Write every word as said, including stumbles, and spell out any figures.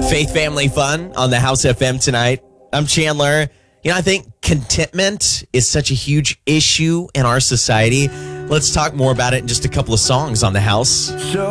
Faith Family Fun on the House F M tonight. I'm Chandler. You know, I think contentment is such a huge issue in our society. Let's talk more about it in just a couple of songs on the House.